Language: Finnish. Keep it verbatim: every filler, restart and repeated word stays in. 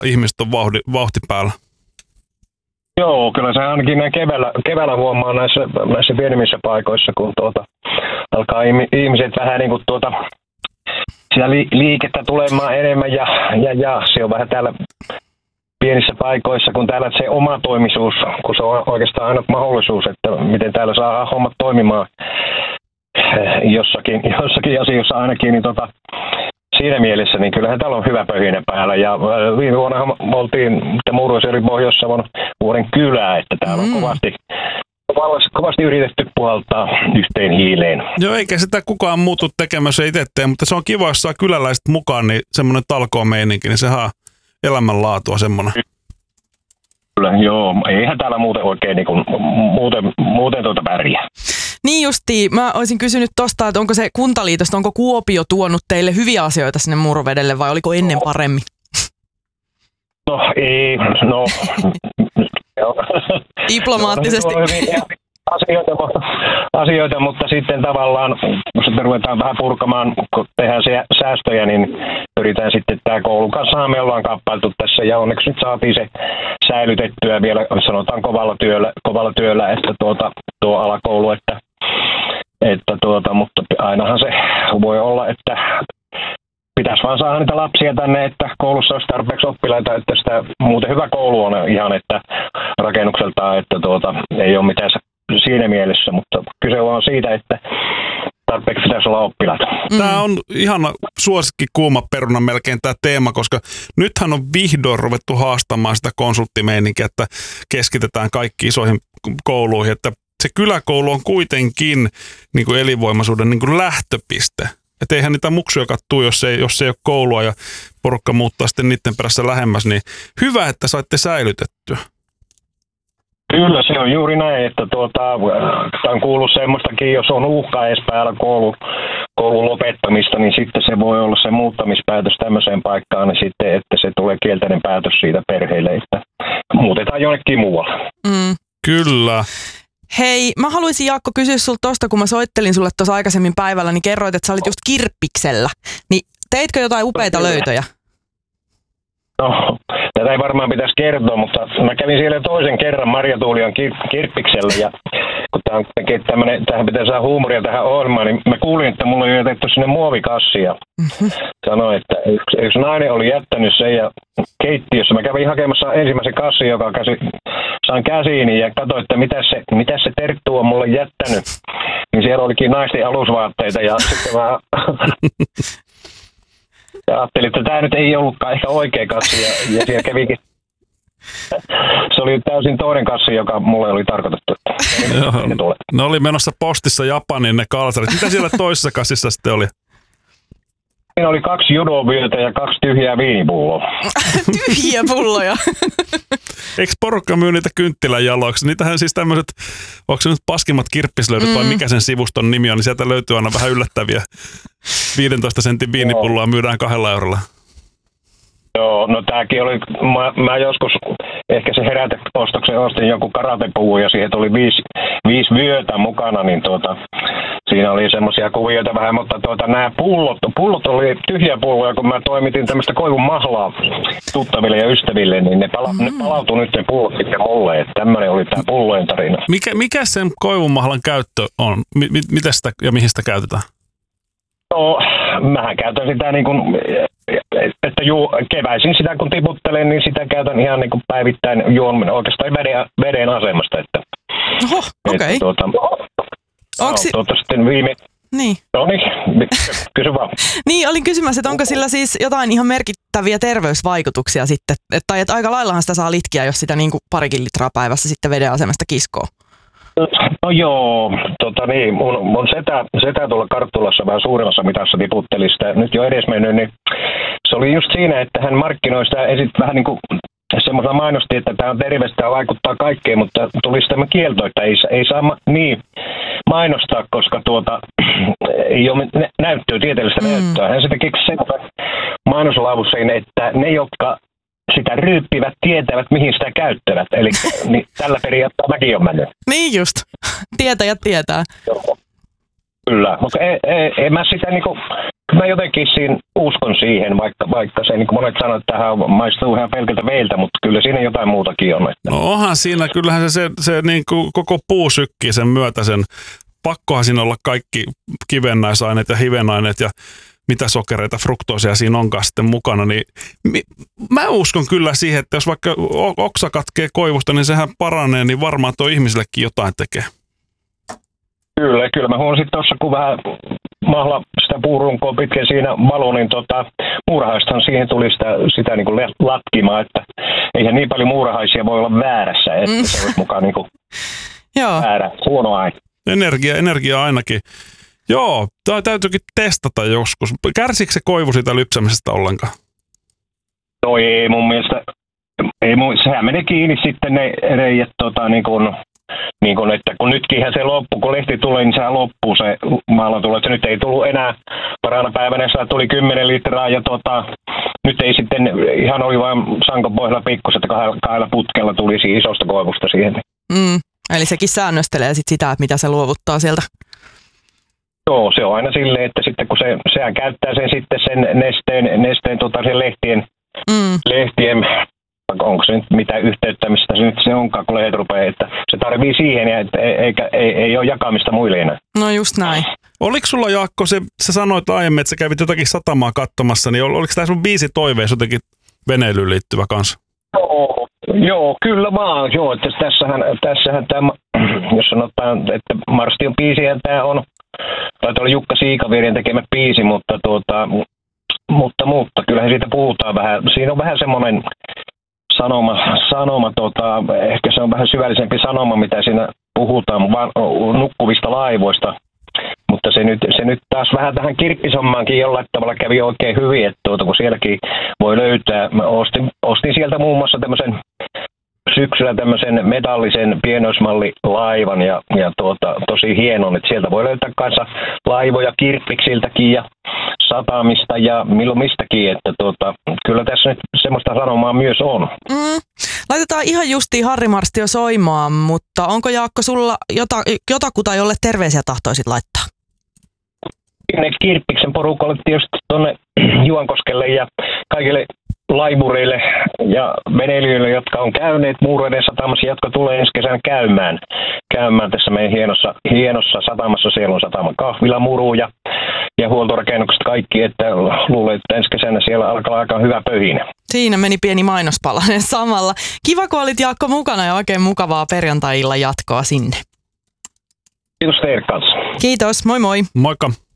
ihmiset on vauhti, vauhti päällä. Joo, kyllä se ainakin näin keväällä, keväällä huomaa näissä, näissä pienemmissä paikoissa, kun tuota, alkaa ihmiset vähän niin kuin tuota, sitä li, liikettä tulemaan enemmän ja, ja, ja se on vähän täällä pienissä paikoissa, kun täällä se oma toimisuus, kun se on oikeastaan aina mahdollisuus, että miten täällä saa hommat toimimaan jossakin, jossakin asioissa ainakin, niin tota, siinä mielessä, niin kyllähän täällä on hyvä pöhinä päällä. Ja viime vuonna me oltiin, että Muuroosi oli Pohjois-Savon vuoden kylää, että täällä on mm. kovasti, kovasti yritetty puhaltaa yhteen hiileen. Joo, eikä sitä kukaan muutu tekemässä itse tee, mutta se on kiva, jos saa kyläläiset mukaan, niin semmoinen talkoomeininki, niin sehän on elämänlaatua semmoinen. Kyllä, joo. Eihän täällä muuten oikein niin kuin, muuten, muuten tuota pärjää. Niin justiin. Mä olisin kysynyt tosta, että onko se Kuntaliitosta, onko Kuopio tuonut teille hyviä asioita sinne Muurovedelle vai oliko ennen paremmin? No ei, no. Diplomaattisesti. Asioita, asioita, mutta sitten tavallaan, kun sitten ruvetaan vähän purkamaan, kun tehdään se säästöjä, niin pyritään sitten tämä koulun kanssa, me ollaan kappaltu tässä ja onneksi nyt saatiin se säilytettyä vielä, sanotaan kovalla työllä, kovalla työllä että tuota, tuo alakoulu, että, että tuota, mutta ainahan se voi olla, että pitäisi vaan saada niitä lapsia tänne, että koulussa olisi tarpeeksi oppilaita, että sitä muuten hyvä koulu on ihan, että rakennukseltaan, että tuota, ei ole mitään siinä mielessä, mutta kyse on siitä, että tarpeeksi pitäisi olla oppilaita. Tämä on ihana suosikki kuuma peruna melkein tämä teema, koska nythän on vihdoin ruvettu haastamaan sitä konsulttimeininkiä, että keskitetään kaikki isoihin kouluihin, että se kyläkoulu on kuitenkin niin kuin elinvoimaisuuden niin kuin lähtöpiste. Että eihän niitä muksuja kattuu, jos ei, jos ei ole koulua ja porukka muuttaa sitten niiden perässä lähemmäs, niin hyvä, että saitte säilytettyä. Kyllä, se on juuri näin, että tuota, tämä on kuullut semmoistakin, jos on uhka edes päällä koulu, koulun lopettamista, niin sitten se voi olla se muuttamispäätös tämmöiseen paikkaan, niin sitten, että se tulee kielteinen päätös siitä perheelle, että muutetaan jonnekin muualle. Mm. Kyllä. Hei, mä haluaisin Jaakko kysyä sulta tosta, kun mä soittelin sulle tuossa aikaisemmin päivällä, niin kerroit, että sä olit just Kirppiksellä. Niin teitkö jotain upeita löytöjä? No, tätä ei varmaan pitäisi kertoa, mutta mä kävin siellä toisen kerran Marja Tuulian kir- Kirppiksellä ja kun tää on tämmönen, tähän pitää saada huumoria tähän ohjelmaan, niin mä kuulin, että mulla oli jätetty sinne muovikassi ja mm-hmm. sanoin, että yksi, yksi nainen oli jättänyt sen ja keittiössä. Mä kävin hakemassa ensimmäisen kassin, joka käsi, saan käsiini ja katsoin, että mitä se, mitä se Terttu on mulle jättänyt. Niin siellä olikin naisten alusvaatteita ja sitten mä ja ajattelin, että tämä nyt ei ollutkaan ehkä oikea kassi ja, ja siellä kävikin. Se oli täysin toinen kassi, joka mulle oli tarkoitettu. Joo, ne oli menossa postissa Japaniin ne kalsarit. Mitä siellä toisessa kassissa sitten oli? Siinä oli kaksi judovyötä ja kaksi tyhjää viinipulloa. Tyhjiä pulloja. Eikö porukka myy niitä kynttilänjaloiksi? Niitähän siis tämmöiset, onko se nyt paskimmat kirppislöydöt mm. vai mikä sen sivuston nimi on, niin sieltä löytyy aina vähän yllättäviä. viidentoista sentin viinipulloa myydään kahdella eurolla. Joo, no tääkin oli, mä, mä joskus ehkä se heräteostoksen ostin joku karatepuvun ja siihen tuli viisi, viisi vyötä mukana, niin tuota, siinä oli semmoisia kuvioita vähän, mutta tuota, nämä pullot, pullot oli tyhjiä pulloja, kun mä toimitin tämmöistä koivun mahlaa tuttaville ja ystäville, niin ne, pala, mm. ne palautui nyt ne pullot sitten mulle, että tämmöinen oli tämä pullojen tarina. Mikä, mikä sen koivun mahlan käyttö on? M- mitä sitä ja mihin sitä käytetään? No, mähän käytän sitä niin kuin, että juu, keväisin sitä kun tiputtelen, niin sitä käytän ihan niin kuin päivittäin juon oikeastaan veden, veden asemasta. Että, oho, okei. Okay. Tuota, no, si- tuota sitten viime... Niin. No niin, kysy vaan. Niin, olin kysymässä, että onko sillä siis jotain ihan merkittäviä terveysvaikutuksia sitten, tai että aika laillahan sitä saa litkiä, jos sitä niin kuin parikin litraa päivässä sitten veden asemasta kiskoo. No joo, tota niin, mun, mun setä, setä tuolla Karttulassa vähän suuremmassa mitassa tiputteli sitä nyt jo edesmennyt, niin se oli just siinä, että hän markkinoi sitä esit vähän niin kuin semmoisella mainosti, että tämä on terveistä ja vaikuttaa kaikkeen, mutta tuli tämä kielto, että ei, ei saa ma- niin mainostaa, koska tuota, ei ole näyttöä, tieteellistä mm. näyttöä. Hän sitten keksi sen mainoslauseen, että ne, jotka sitä ryyppivät, tietävät, mihin sitä käyttävät. Eli niin, tällä periaatteella mäkin on mennyt. Niin just. Tietäjät tietää. Joo. Kyllä, mutta en, en, en mä sitä niinku, mä jotenkin siinä uskon siihen, vaikka, vaikka se, niin kuin monet sanoo, että tähän maistuu ihan pelkältä veiltä, mutta kyllä siinä jotain muutakin on. Että. No onhan siinä, kyllähän se, se, se niin kuin koko puu sykkii sen myötä, sen pakkohan siinä olla kaikki kivennäisaineet ja hivenaineet ja mitä sokereita, fruktoosia siinä onkaan sitten mukana, niin mi, mä uskon kyllä siihen, että jos vaikka oksa katkee koivusta, niin sehän paranee, niin varmaan tuo ihmisillekin jotain tekee. Kyllä, kyllä. Mä huomasin tuossa, kun vähän mahla sitä puurunkoa pitkin siinä valu, niin tota, muurahaistahan siihen tuli sitä, sitä niin kuin latkimaa, että eihän niin paljon muurahaisia voi olla väärässä, että mm. se olisi mukaan niin kuin väärä, huono aina. Energia, energia ainakin. Joo, tämä täytyykin testata joskus. Kärsikö se koivu siitä lypsämisestä ollenkaan? No ei mun mielestä. Ei mun, sehän meni kiinni sitten ne reijät, tota, niin kun, niin kun, että kun nytkinhän se loppu, kun lehti tulee, niin sehän loppuu se maalla tulee, että nyt ei tullut enää parana päivänä, se tuli kymmenen litraa ja tota, nyt ei sitten, ihan oli vain sangon pohjalla pikkuset, että kahdella, kahdella putkella tuli siitä isosta koivusta siihen. Mm, eli sekin säännöstelee sit sitä, että mitä se luovuttaa sieltä. Joo, se on aina silleen, että sitten kun se, sehän käyttää sen sitten sen nesteen, nesteen tota, sen lehtien, mm. lehtien, onko se nyt mitä yhteyttämistä se nyt se onkaan, kun lehdet rupeaa, että se tarvii siihen, ja että eikä, ei, ei ole jakamista muille enää. No just näin. Oliko sulla, Jaakko, se, sä sanoit aiemmin, että sä kävit jotakin satamaa katsomassa, niin ol, oliko tämä sun biisi toiveessa jotenkin veneilyyn liittyvä kanssa? Joo, joo, kyllä vaan, joo, että tässähän, tässähän tämä, jos sanotaan, että Marstion biisihän tämä on, taitaa olla Jukka Siikavirjen tekemä biisi, mutta, tuota, mutta, mutta kyllähän siitä puhutaan vähän. Siinä on vähän semmoinen sanoma, sanoma tota, ehkä se on vähän syvällisempi sanoma, mitä siinä puhutaan vaan nukkuvista laivoista. Mutta se nyt, se nyt taas vähän tähän kirppisommaankin jollain tavalla kävi oikein hyvin, että tuota, kun sielläkin voi löytää. Mä ostin, ostin sieltä muun muassa tämmöisen syksyllä tämmöisen metallisen pienoismallilaivan ja, ja tuota, tosi hienon, että sieltä voi löytää kanssa laivoja kirppiksiltäkin ja satamista ja milloin mistäkin, että tuota, kyllä tässä nyt semmoista sanomaa myös on. Mm. Laitetaan ihan justiin Harri Marstio soimaan, mutta onko Jaakko sulla jota, jotakuta, jolle terveisiä tahtoisit laittaa? Ne Kirppiksen porukalle tietysti tuonne Juankoskelle ja kaikille laivureille ja veneilijöille, jotka on käyneet Muureiden satamassa, jotka tulee ensi kesänä käymään, käymään tässä meidän hienossa, hienossa satamassa. Siellä on sataman kahvila, muru ja, ja huoltorakennukset kaikki, että luulen, että ensi kesänä siellä alkaa aika hyvä pöhinä. Siinä meni pieni mainospalanen samalla. Kiva, kun olit Jaakko mukana ja oikein mukavaa perjantai-illan jatkoa sinne. Kiitos teille kanssa. Kiitos, moi moi. Moikka.